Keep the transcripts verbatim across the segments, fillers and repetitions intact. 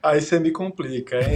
Aí você me complica, hein?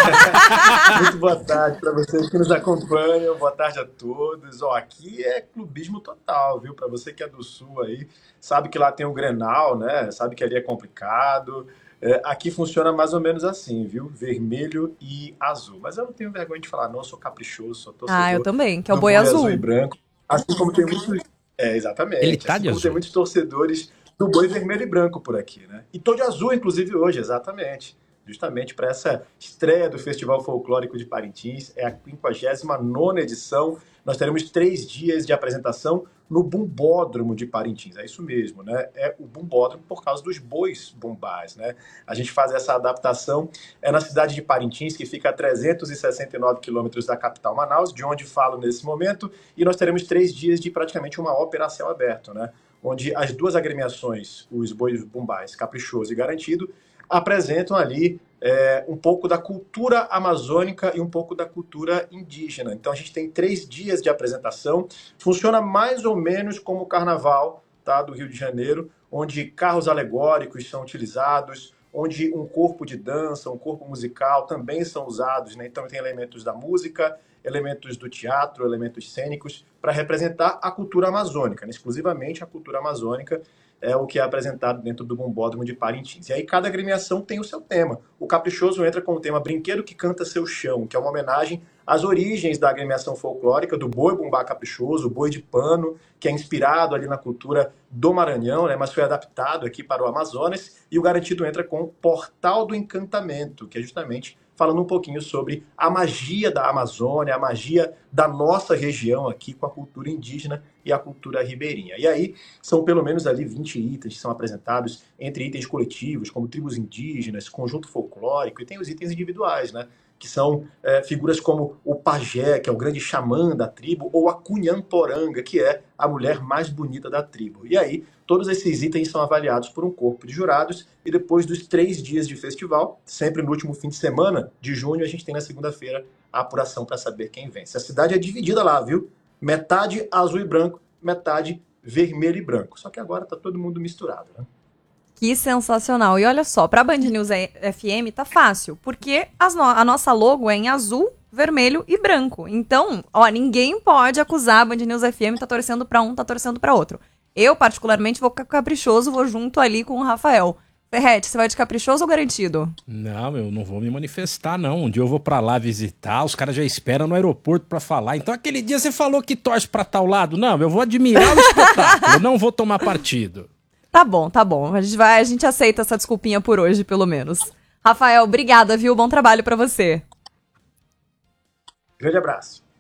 Muito boa tarde para vocês que nos acompanham, boa tarde a todos. Ó, aqui é clubismo total, viu? Para você que é do Sul aí, sabe que lá tem o Grenal, né? Sabe que ali é complicado. É, aqui funciona mais ou menos assim, viu? Vermelho e azul. Mas eu não tenho vergonha de falar, não, eu sou caprichoso, sou Ah, eu torcedor também, que é o do boi boi azul e azul. branco. Assim como tem muitos. É, Ele exatamente. tá Assim de como tem azul. muitos torcedores do boi vermelho e branco por aqui, né? E tô de azul, inclusive, hoje, exatamente. Justamente para essa estreia do Festival Folclórico de Parintins. É a quinquagésima nona edição. Nós teremos três dias de apresentação no Bumbódromo de Parintins. É isso mesmo, né? É o Bumbódromo por causa dos bois bumbás, né? A gente faz essa adaptação é na cidade de Parintins, que fica a trezentos e sessenta e nove quilômetros da capital Manaus, de onde falo nesse momento, e nós teremos três dias de praticamente uma ópera a céu aberto, né? Onde as duas agremiações, os bois bumbás, Caprichoso e Garantido, apresentam ali é, um pouco da cultura amazônica e um pouco da cultura indígena. Então a gente tem três dias de apresentação, funciona mais ou menos como o carnaval, tá, do Rio de Janeiro, onde carros alegóricos são utilizados, onde um corpo de dança, um corpo musical também são usados, né? Então tem elementos da música, elementos do teatro, elementos cênicos, para representar a cultura amazônica, né? Exclusivamente a cultura amazônica, é o que é apresentado dentro do Bombódromo de Parintins. E aí cada agremiação tem o seu tema. O Caprichoso entra com o tema Brinquedo que Canta Seu Chão, que é uma homenagem às origens da agremiação folclórica do boi bumbá caprichoso, o boi de pano, que é inspirado ali na cultura do Maranhão, né, mas foi adaptado aqui para o Amazonas. E o Garantido entra com Portal do Encantamento, que é justamente falando um pouquinho sobre a magia da Amazônia, a magia da nossa região aqui com a cultura indígena e a cultura ribeirinha. E aí são pelo menos ali vinte itens que são apresentados, entre itens coletivos, como tribos indígenas, conjunto folclórico, e tem os itens individuais, né? Que são é, figuras como o pajé, que é o grande xamã da tribo, ou a cunhamporanga, que é a mulher mais bonita da tribo. E aí, todos esses itens são avaliados por um corpo de jurados, e depois dos três dias de festival, sempre no último fim de semana de junho, a gente tem na segunda-feira a apuração para saber quem vence. A cidade é dividida lá, viu? Metade azul e branco, metade vermelho e branco. Só que agora tá todo mundo misturado, né? Que sensacional. E olha só, pra Band News F M tá fácil, porque as no- a nossa logo é em azul, vermelho e branco. Então, ó, ninguém pode acusar a Band News F M tá torcendo pra um, tá torcendo pra outro. Eu, particularmente, vou caprichoso, vou junto ali com o Rafael. Ferrete, você vai de caprichoso ou garantido? Não, eu não vou me manifestar, não. Um dia eu vou pra lá visitar, os caras já esperam no aeroporto pra falar. Então aquele dia você falou que torce pra tal lado. Não, eu vou admirar o espetáculo, eu não vou tomar partido. Tá bom, tá bom. A gente vai, a gente aceita essa desculpinha por hoje, pelo menos. Rafael, obrigada, viu? Bom trabalho pra você. Grande abraço.